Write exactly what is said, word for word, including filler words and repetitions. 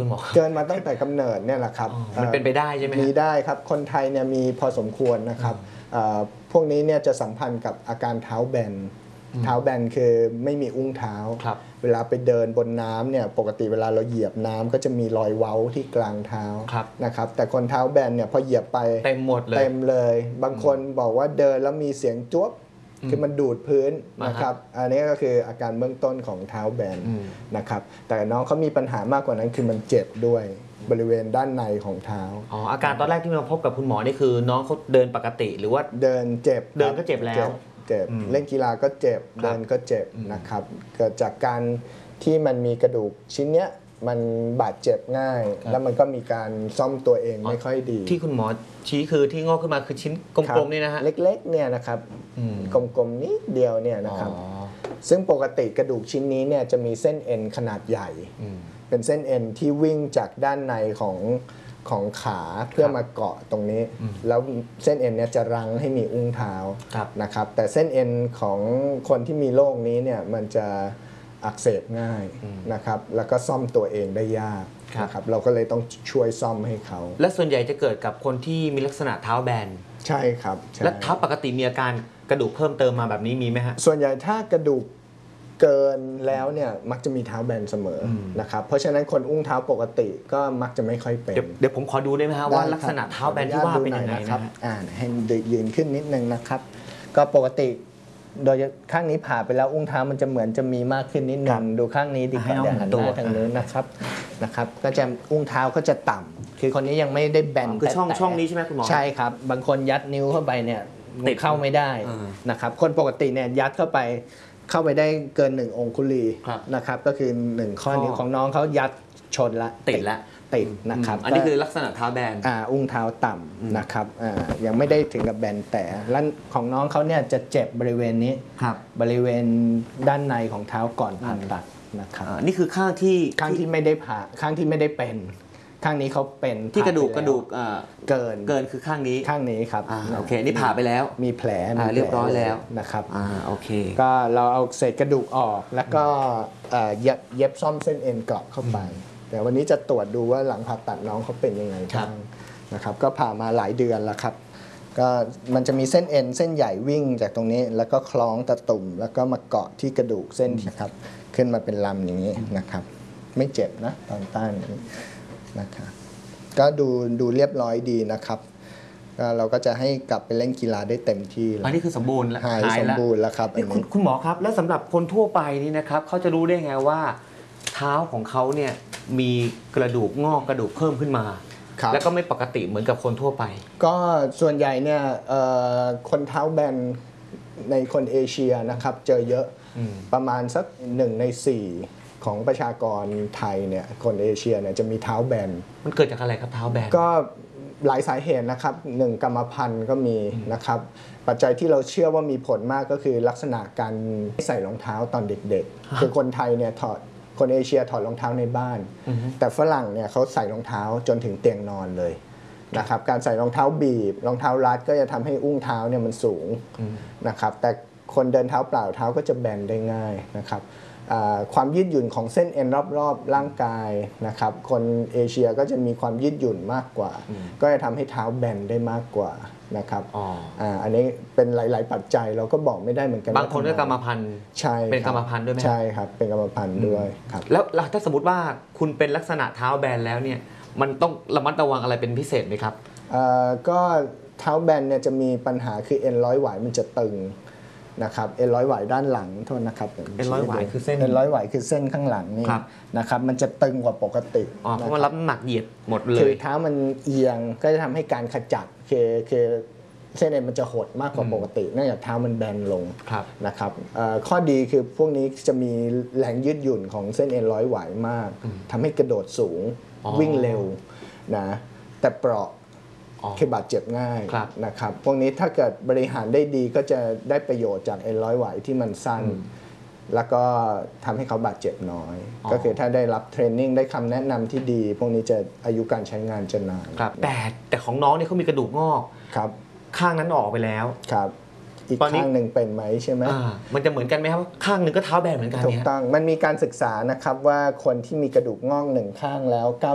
คุณหมอเกินมาตั้งแต่กำเนิดเนี่ยแหละครับมันเป็นไปได้ใช่ไหมมีได้ครับคนไทยเนี่ยมีพอสมควรนะครับพวกนี้เนี่ยจะสัมพันธ์กับอาการเท้าแบนเท้าแบนคือไม่มีอุ้งเท้าเวลาไปเดินบนน้ำเนี่ยปกติเวลาเราเหยียบน้ำก็จะมีรอยเว้าที่กลางเท้านะครับแต่คนเท้าแบนเนี่ยพอเหยียบไปเต็มหมดเลยเต็มเลยบางคนบอกว่าเดินแล้วมีเสียงจ๊วบคือมันดูดพื้นนะครับอันนี้ก็คืออาการเบื้องต้นของเท้าแบนนะครับแต่น้องเขามีปัญหามากกว่านั้นคือมันเจ็บด้วยบริเวณด้านในของเท้าอ๋ออาการตอนแรกที่มาพบกับคุณหมอนี่คือน้องเขาเดินปกติหรือว่าเดินเจ็บเดินก็เจ็บแล้วเจ็บเล่นกีฬาก็เจ็บเดินก็เจ็บนะครับเกิดจากการที่มันมีกระดูกชิ้นเนี้ยมันบาดเจ็บง่ายแล้วมันก็มีการซ่อมตัวเองไม่ค่อยดีที่คุณหมอชี้คือที่งอกขึ้นมาคือชิ้นกลมๆนี่นะฮะเล็กๆเนี่ยนะครับกลมๆนิดเดียวเนี่ยนะครับซึ่งปกติกระดูกชิ้นนี้เนี่ยจะมีเส้นเอ็นขนาดใหญ่เป็นเส้นเอ็นที่วิ่งจากด้านในของของขาเพื่อมาเกาะตรงนี้แล้วเส้นเอ็นเนี่ยจะรั้งให้มีอุ้งเท้านะครับแต่เส้นเอ็นของคนที่มีโรคนี้เนี่ยมันจะอักเสบง่ายนะครับแล้วก็ซ่อมตัวเองได้ยากนะครับเราก็เลยต้องช่วยซ่อมให้เขาและส่วนใหญ่จะเกิดกับคนที่มีลักษณะเท้าแบนใช่ครับและเท้าปกติมีอาการกระดูกเพิ่มเติมมาแบบนี้มีไหมฮะส่วนใหญ่ถ้ากระดูกเกินแล้วเนี่ยมักจะมีเท้าแบนเสมอนะครับเพราะฉะนั้นคนอุ้งเท้าปกติก็มักจะไม่ค่อยเป็นเดี๋ยวผมขอดูได้ไหมฮะว่าลักษณะเท้าแบนที่ว่าเป็นยังไงนะครับอ่าให้ยืนขึ้นนิดนึงนะครับก็ปกติโดยข้างนี้ผ่าไปแล้วอุ้งเท้ามันจะเหมือนจะมีมากขึ้นนิดนึงดูข้างนี้ดีกว่าเดี๋ยวหันหน้าทางนู้นนะครับนะครับก็จะอุ้งเท้าก็จะต่ำคือคนนี้ยังไม่ได้แบนคือช่องช่องนี้ใช่ไหมคุณหมอใช่ครับบางคนยัดนิ้วเข้าไปเนี่ยติดเข้าไม่ได้นะครับคนปกติเนี่ยยัดเข้าไปเข้าไปได้เกินหนึ่งองคุลีนะครับก็คือหนึ่งข้อนิ้วของน้องเขายัดชนละติดละติดนะครับอันนี้คือลักษณะเท้าแบนอ่าอุ้งเท้าต่ำนะครับอ่ายังไม่ได้ถึงกับแบนแต่และของน้องเขาเนี่ยจะเจ็บบริเวณนี้บริเวณด้านในของเท้าก่อนผ่าตัดนะครับนี่คือข้างที่ข้างที่ไม่ได้ผ่าข้างที่ไม่ได้เป็นข้างนี้เขาเป็นที่กระดูกกระดูกเกินเกินคือข้างนี้ข้างนี้ครับโอเคนี่ผ่าไปแล้วมีแผลเรียบร้อยแล้วนะครับอ่าโอเคก็เราเอาเศษกระดูกออกแล้วก็เย็บเย็บซ่อมเส้นเอ็นกลับเข้าไปแต่วันนี้จะตรวจดูว่าหลังผ่าตัดน้องเขาเป็นยังไงบ้างนะครับก็ผ่ามาหลายเดือนแล้วครับก็มันจะมีเส้นเอ็นเส้นใหญ่วิ่งจากตรงนี้แล้วก็คล้องตะตุ่มแล้วก็มาเกาะที่กระดูกเส้นนะครับขึ้นมาเป็นลำอย่างนี้นะครับไม่เจ็บนะตอนต้านนี้นะครับก็ดูดูเรียบร้อยดีนะครับเราก็จะให้กลับไปเล่นกีฬาได้เต็มที่อันนี้คือสมบูรณ์แล้วหายสมบูรณ์แล้วครับนี่คุณคุณหมอครับแล้วสำหรับคนทั่วไปนี่นะครับเขาจะรู้ได้ไงว่าเท้าของเขาเนี่ยมีกระดูกงอกกระดูกเพิ่มขึ้นมาแล้วก็ไม่ปกติเหมือนกับคนทั่วไปก็ส่วนใหญ่เนี่ยคนเท้าแบนในคนเอเชียนะครับเจอเยอะประมาณสักหนึ่งในสี่ของประชากรไทยเนี่ยคนเอเชียเนี่ยจะมีเท้าแบนมันเกิดจากอะไรครับเท้าแบนก็หลายสาเหตุนะครับหนึ่งกรรมพันธุ์ก็มีนะครับปัจจัยที่เราเชื่อว่ามีผลมากก็คือลักษณะการใส่รองเท้าตอนเด็กๆคือคนไทยเนี่ยถอดคนเอเชียถอดรองเท้าในบ้านแต่ฝรั่งเนี่ยเขาใส่รองเท้าจนถึงเตียงนอนเลยนะครับการใส่รองเท้าบีบรองเท้ารัดก็จะทำให้อุ้งเท้าเนี่ยมันสูงนะครับแต่คนเดินเท้าเปล่าเท้าก็จะแบนได้ง่ายนะครับความยืดหยุ่นของเส้นเอ็นรอบๆร่างกายนะครับคนเอเชียก็จะมีความยืดหยุ่นมากกว่าก็จะทำให้เท้าแบนได้มากกว่านะครับอันนี้เป็นหลายๆปัจจัยเราก็บอกไม่ได้เหมือนกันบางคนก็กรรมพันธุ์ใช่เป็นกรรมพันธุ์ด้วยไหมใช่ครับเป็นกรรมพันธุ์ด้วยครับแล้วถ้าสมมติว่าคุณเป็นลักษณะเท้าแบนแล้วเนี่ยมันต้องระมัดระวังอะไรเป็นพิเศษไหมครับก็เท้าแบนเนี่ยจะมีปัญหาคือเอ็นร้อยหวายมันจะตึงนะครับเอ็นร้อยหวายด้านหลังโทษนะครับเอ็นร้อยหวายคือเส้นเอ็นร้อยหวายคือเส้นข้างหลังนี่นะครับมันจะตึงกว่าปกติอ๋อเพราะมันรับน้ำหนักเหยียดหมดเลยคือเท้ามันเอียงก็จะทำให้การขจัดคือคือเส้นเอ็นมันจะหดมากกว่าปกติเนื่องจากเท้ามันแบนลงนะครับข้อดีคือพวกนี้จะมีแรงยืดหยุ่นของเส้นเอ็นร้อยหวายมากทำให้กระโดดสูงวิ่งเร็วนะแต่เปราะคือบาดเจ็บง่ายนะครับพวกนี้ถ้าเกิดบริหารได้ดีก็จะได้ประโยชน์จากเอ็นร้อยหวายที่มันสั้นแล้วก็ทำให้เขาบาดเจ็บน้อยก็คือถ้าได้รับเทรนนิ่งได้คำแนะนำที่ดีพวกนี้จะอายุการใช้งานจะนานแต่แต่ของน้องนี่เขามีกระดูกงอกครับข้างนั้นออกไปแล้วครับอีกข้างหนึ่งเป็นไหมใช่ไหมมันจะเหมือนกันไหมครับข้างหนึ่งก็เท้าแบนเหมือนกันถูกต้องมันมีการศึกษานะครับว่าคนที่มีกระดูกงอกหนึ่งข้างแล้ว